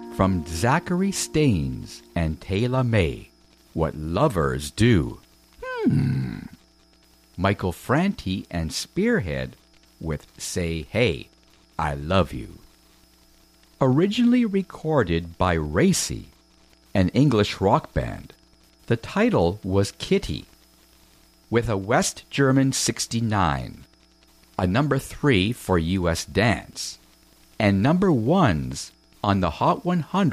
from Zachary Staines and Taylor May, What Lovers Do. Michael Franti and Spearhead with Say Hey, I Love You. Originally recorded by Racy, an English rock band, the title was Kitty, with a West German 69, a number 3 for U.S. Dance, and number 1s on the Hot 100